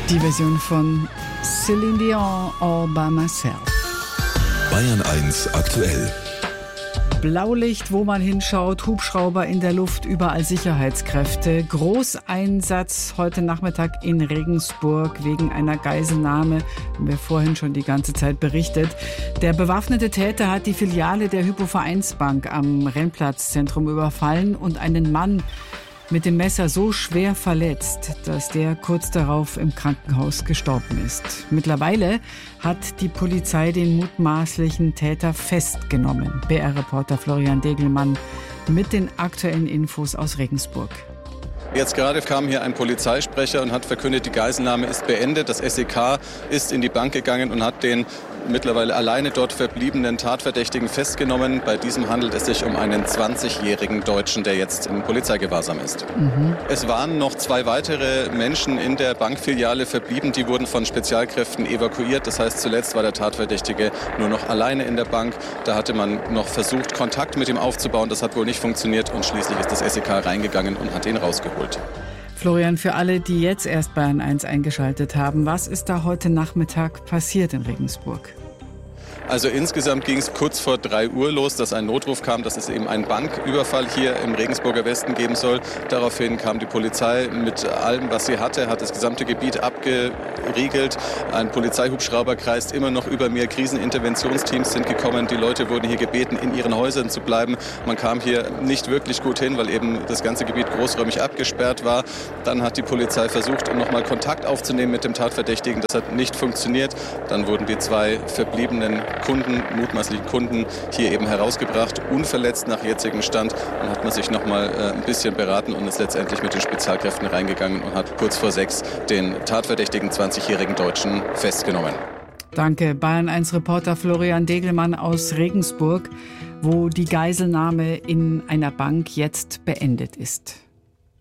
Die Version von Céline Dion, All by Myself. Bayern 1 aktuell. Blaulicht, wo man hinschaut, Hubschrauber in der Luft, überall Sicherheitskräfte. Großeinsatz heute Nachmittag in Regensburg wegen einer Geiselnahme. Haben wir vorhin schon die ganze Zeit berichtet. Der bewaffnete Täter hat die Filiale der Hypo-Vereinsbank am Rennplatzzentrum überfallen und einen Mann mit dem Messer so schwer verletzt, dass der kurz darauf im Krankenhaus gestorben ist. Mittlerweile hat die Polizei den mutmaßlichen Täter festgenommen. BR-Reporter Florian Degelmann mit den aktuellen Infos aus Regensburg. Jetzt gerade kam hier ein Polizeisprecher und hat verkündet, die Geiselnahme ist beendet. Das SEK ist in die Bank gegangen und hat den mittlerweile alleine dort verbliebenen Tatverdächtigen festgenommen. Bei diesem handelt es sich um einen 20-jährigen Deutschen, der jetzt im Polizeigewahrsam ist. Es waren noch 2 weitere Menschen in der Bankfiliale verblieben. Die wurden von Spezialkräften evakuiert. Das heißt, zuletzt war der Tatverdächtige nur noch alleine in der Bank. Da hatte man noch versucht, Kontakt mit ihm aufzubauen. Das hat wohl nicht funktioniert und schließlich ist das SEK reingegangen und hat ihn rausgeholt. Florian, für alle, die jetzt erst Bayern 1 eingeschaltet haben, was ist da heute Nachmittag passiert in Regensburg? Also insgesamt ging es kurz vor 3 Uhr los, dass ein Notruf kam, dass es eben einen Banküberfall hier im Regensburger Westen geben soll. Daraufhin kam die Polizei mit allem, was sie hatte, hat das gesamte Gebiet abgeriegelt. Ein Polizeihubschrauber kreist immer noch über mir. Kriseninterventionsteams sind gekommen. Die Leute wurden hier gebeten, in ihren Häusern zu bleiben. Man kam hier nicht wirklich gut hin, weil eben das ganze Gebiet großräumig abgesperrt war. Dann hat die Polizei versucht, nochmal Kontakt aufzunehmen mit dem Tatverdächtigen. Das hat nicht funktioniert. Dann wurden die 2 verbliebenen mutmaßlichen Kunden hier eben herausgebracht, unverletzt nach jetzigem Stand. Dann hat man sich nochmal ein bisschen beraten und ist letztendlich mit den Spezialkräften reingegangen und hat kurz vor 6 den tatverdächtigen 20-jährigen Deutschen festgenommen. Danke, Bayern 1 Reporter Florian Degelmann aus Regensburg, wo die Geiselnahme in einer Bank jetzt beendet ist.